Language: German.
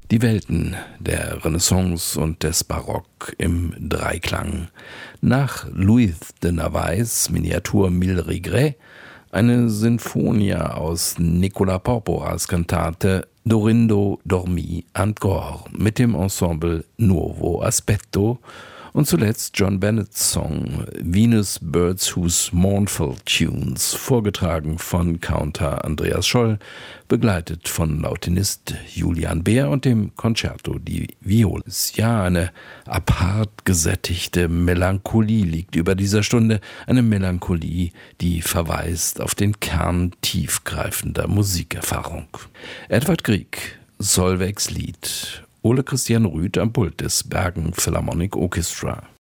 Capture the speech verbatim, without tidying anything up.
Die Welten der Renaissance und des Barock im Dreiklang. Nach Louis de Navais Miniatur Mille Regrets eine Sinfonia aus Nicolas Porporas Kantate Dorindo dormi ancora mit dem Ensemble Nuovo Aspetto und zuletzt John Bennetts Song Venus Birds Whose Mournful Tunes, vorgetragen von Counter Andreas Scholl, begleitet von Lautenist Julian Beer und dem Concerto di Violis. Ja, eine apart gesättigte Melancholie liegt über dieser Stunde, eine Melancholie, die verweist auf den Kern tiefgreifender Musikerfahrung. Edvard Grieg, Solveigs Lied, Ole Christian Rüth am Pult des Bergen Philharmonic Orchestra.